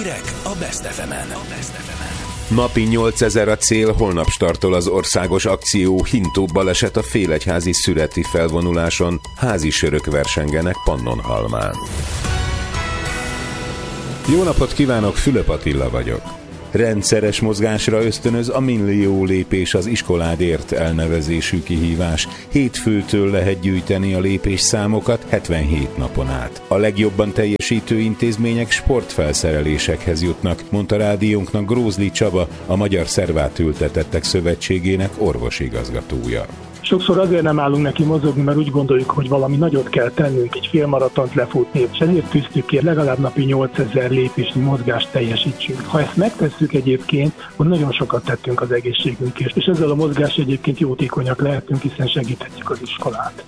Hírek a Best FM-en. Napi 8000 a cél, holnap startol az országos akció Hintó baleset a Félegyházi szüreti felvonuláson, házi sörök versengenek Pannonhalmán. Jó napot kívánok, Fülöp Attila vagyok. Rendszeres mozgásra ösztönöz a Millió lépés az iskoládért elnevezésű kihívás. Hétfőtől lehet gyűjteni a lépésszámokat 77 napon át. A legjobban teljesítő intézmények sportfelszerelésekhez jutnak, mondta rádiónknak Grózli Csaba, a Magyar Szervátültetettek Szövetségének orvosigazgatója. Sokszor azért nem állunk neki mozogni, mert úgy gondoljuk, hogy valami nagyot kell tennünk, egy félmaratont lefutni, és ezért tűztük ki, legalább napi 8000 lépésnyi mozgást teljesítsünk. Ha ezt megtesszük egyébként, akkor nagyon sokat tettünk az egészségünkért, és ezzel a mozgás egyébként jótékonyak lehetünk, hiszen segíthetjük az iskolát.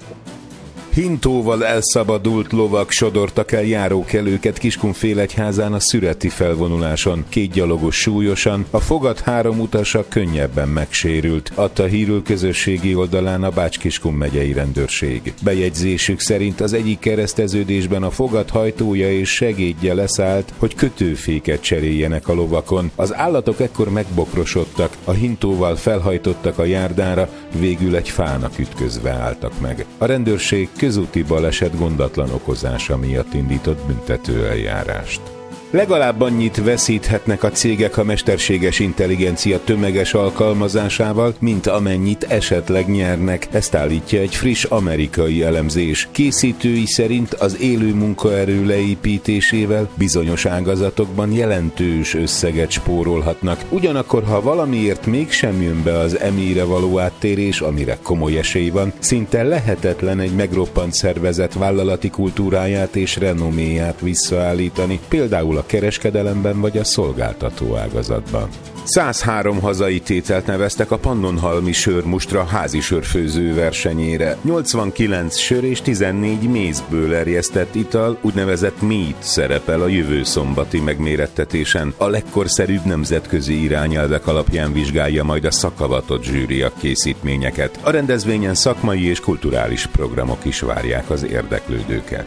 Hintóval elszabadult lovak sodortak el járókelőket Kiskunfélegyházán a szüreti felvonuláson. 2 gyalogos súlyosan, a fogad 3 utasa könnyebben megsérült, adta hírül közösségi oldalán a Bács-Kiskun megyei rendőrség. Bejegyzésük szerint az egyik kereszteződésben a fogad hajtója és segédje leszállt, hogy kötőféket cseréljenek a lovakon. Az állatok ekkor megbokrosodtak, a hintóval felhajtottak a járdára, végül egy fának ütközve álltak meg. A rendőrség közúti baleset gondatlan okozása miatt indított büntetőeljárást. Legalább annyit veszíthetnek a cégek a mesterséges intelligencia tömeges alkalmazásával, mint amennyit esetleg nyernek, ezt állítja egy friss amerikai elemzés. Készítői szerint az élő munkaerő leépítésével bizonyos ágazatokban jelentős összeget spórolhatnak. Ugyanakkor, ha valamiért mégsem jön be az EMI-re való áttérés, amire komoly esély van, szinte lehetetlen egy megroppant szervezet vállalati kultúráját és renoméját visszaállítani, például a kereskedelemben vagy a szolgáltató ágazatban. 103 hazai tételt neveztek a Pannonhalmi sörmustra házi sörfőző versenyére. 89 sör és 14 mézből erjesztett ital, úgynevezett meat szerepel a jövő szombati megmérettetésen. A legkorszerűbb nemzetközi irányelvek alapján vizsgálja majd a szakavatott zsűri a készítményeket. A rendezvényen szakmai és kulturális programok is várják az érdeklődőket.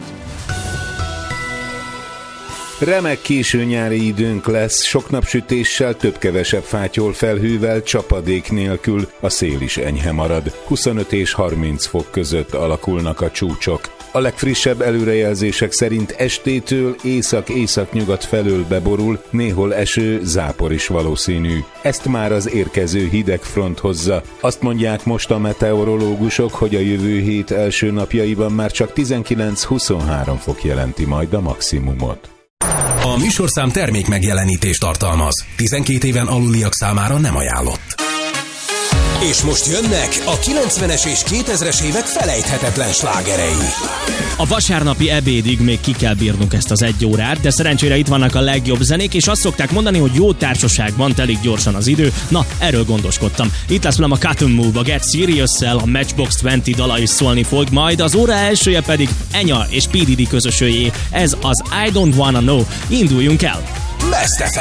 Remek későnyári időnk lesz, sok napsütéssel, több-kevesebb fátyol felhővel, csapadék nélkül, a szél is enyhe marad. 25 és 30 fok között alakulnak a csúcsok. A legfrissebb előrejelzések szerint estétől észak-északnyugat felől beborul, néhol eső, zápor is valószínű. Ezt már az érkező hidegfront hozza. Azt mondják most a meteorológusok, hogy a jövő hét első napjaiban már csak 19-23 fok jelenti majd a maximumot. A műsorszám termék megjelenítést tartalmaz. 12 éven aluliak számára nem ajánlott. És most jönnek a 90-es és 2000-es évek felejthetetlen slágerei. A vasárnapi ebédig még ki kell bírnunk ezt az 1 órát, de szerencsére itt vannak a legjobb zenék, és azt szokták mondani, hogy jó társaságban telik gyorsan az idő. Na, erről gondoskodtam. Itt lesz velem a Cut & Move, a Get Serious-szel, a Matchbox 20 dala is szólni fog, majd az óra elsője pedig Enya és P. Diddy közösőjé. Ez az I Don't Wanna Know. Induljunk el! Best FM.